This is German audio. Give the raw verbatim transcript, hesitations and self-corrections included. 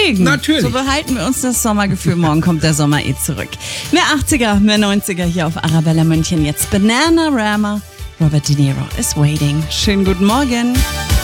Regen. Natürlich. So behalten wir uns das Sommergefühl. Morgen kommt der Sommer eh zurück. Mehr achtziger, mehr neunziger hier auf Arabella München. Jetzt Bananarama. Robert De Niro is waiting. Schönen guten Morgen.